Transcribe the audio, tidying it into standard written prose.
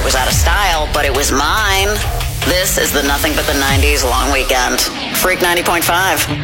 was out of style, but it was mine. This is the Nothing But the 90s long weekend. Freak 90.5.